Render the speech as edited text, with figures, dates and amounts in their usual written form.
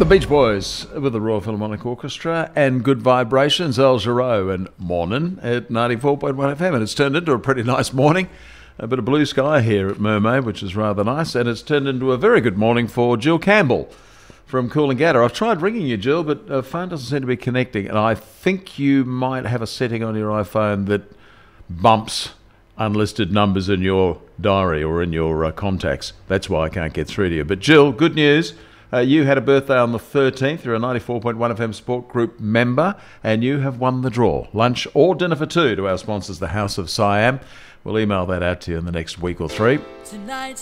The Beach Boys with the Royal Philharmonic Orchestra and Good Vibrations, El Giro and Morning at 94.1 FM. And it's turned into a pretty nice morning. A bit of blue sky here at Mermaid, which is rather nice. And it's turned into a very good morning for Jill Campbell from Coolangatta. I've tried ringing you, Jill, but the phone doesn't seem to be connecting. And I think you might have a setting on your iPhone that bumps unlisted numbers in your diary or in your contacts. That's why I can't get through to you. But Jill, good news. You had a birthday on the 13th. You're a 94.1 FM Support Group member, and you have won the draw. Lunch or dinner for two to our sponsors, the House of Siam. We'll email that out to you in the next week or three. Tonight's